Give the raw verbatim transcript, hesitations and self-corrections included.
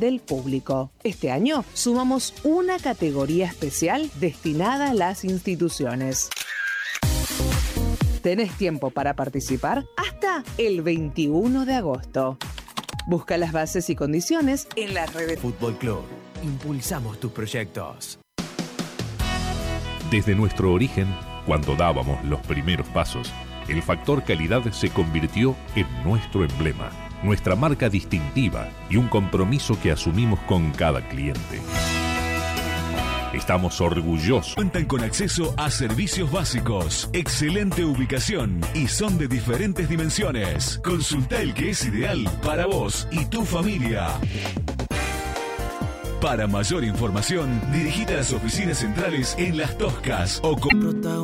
del público. Este año sumamos una categoría especial destinada a las instituciones. Tenés tiempo para participar hasta el veintiuno de agosto. Busca las bases y condiciones en las redes. Fútbol Club. Impulsamos tus proyectos. Desde nuestro origen, cuando dábamos los primeros pasos, el factor calidad se convirtió en nuestro emblema, nuestra marca distintiva y un compromiso que asumimos con cada cliente. Estamos orgullosos. Cuentan con acceso a servicios básicos, excelente ubicación y son de diferentes dimensiones. Consulta el que es ideal para vos y tu familia. Para mayor información, dirigite a las oficinas centrales en Las Toscas o con...